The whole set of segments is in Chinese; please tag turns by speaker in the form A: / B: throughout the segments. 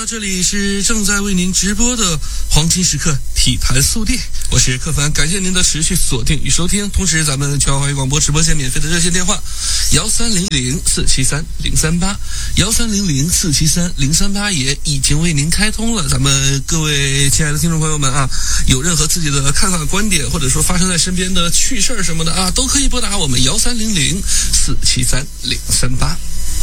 A: 的，这里是正在为您直播的黄金时刻体坛速递，我是柯凡，感谢您的持续锁定与收听。同时，咱们全华语广播直播间免费的热线电话1300-473-038，1300-473-038也已经为您开通了。咱们各位亲爱的听众朋友们啊，有任何自己的看法、观点，或者说发生在身边的趣事儿什么的啊，都可以拨打我们1300-473-038。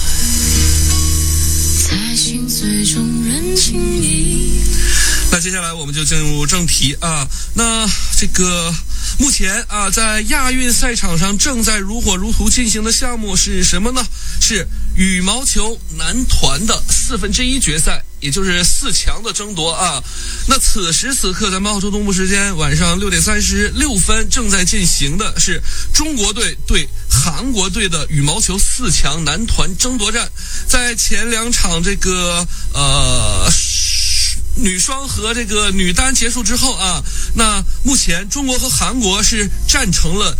A: 那接下来我们就进入正题啊。那这个目前啊，在亚运赛场上正在如火如荼进行的项目是什么呢？是羽毛球男团的1/4决赛，也就是4强的争夺啊。那此时此刻，咱们澳洲东部时间晚上6点36分正在进行的是中国队对韩国队的羽毛球4强男团争夺战。在前2场这个女双和这个女单结束之后啊，那目前中国和韩国是战成了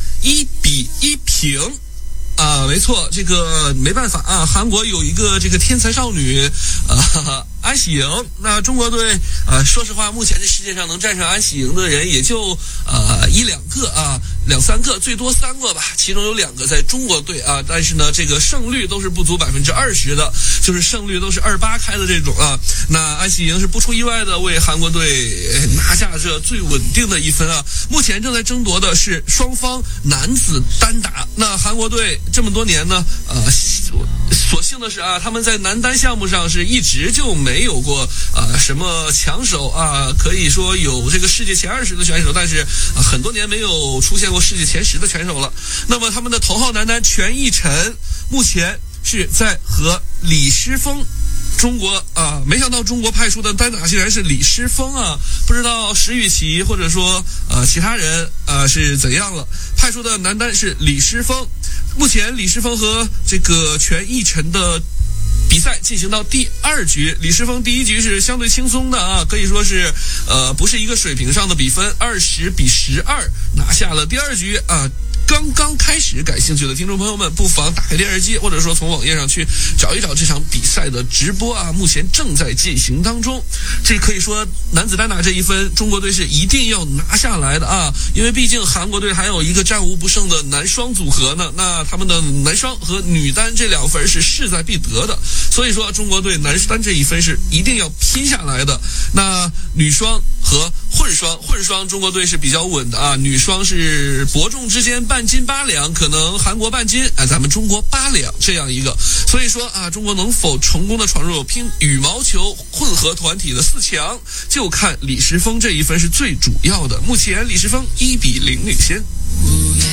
A: 1-1平。啊，没错，这个没办法啊，韩国有一个这个天才少女安喜莹。那中国队说实话，目前这世界上能战胜安喜莹的人也就1-2个啊，2-3个，最多3个吧，其中有2个在中国队啊，但是呢，这个胜率都是不足20%的，就是胜率都是2-8开的这种啊。那安喜莹是不出意外的为韩国队拿下这最稳定的1分啊。目前正在争夺的是双方男子单打。那韩国队这么多年呢，所幸的是啊，他们在男单项目上是一直就没有过什么强手啊，可以说有这个世界前20的选手，但是很多年没有出现过世界前10的选手了。那么他们的头号男单全义晨目前是在和李诗峰。中国啊，没想到中国派出的单打竟然是李诗峰啊！不知道石宇奇或者说其他人是怎样了？派出的男单是李诗峰。目前李诗峰和这个全义晨的比赛进行到第2局，李诗峰第1局是相对轻松的啊，可以说是不是一个水平上的比分，20-12拿下了第2局啊。刚刚开始，感兴趣的听众朋友们不妨打开电视机，或者说从网页上去找一找这场比赛的直播啊，目前正在进行当中。这可以说男子单打这1分，中国队是一定要拿下来的啊，因为毕竟韩国队还有一个战无不胜的男双组合呢，那他们的男双和女单这2分是势在必得的，所以说中国队男单这1分是一定要拼下来的。那女双和混双中国队是比较稳的啊，女双是伯仲之间半斤8两，可能韩国半斤，咱们中国8两这样一个。所以说啊，中国能否成功的闯入拼羽毛球混合团体的4强，就看李诗峰这1分是最主要的。目前李诗峰1-0领先。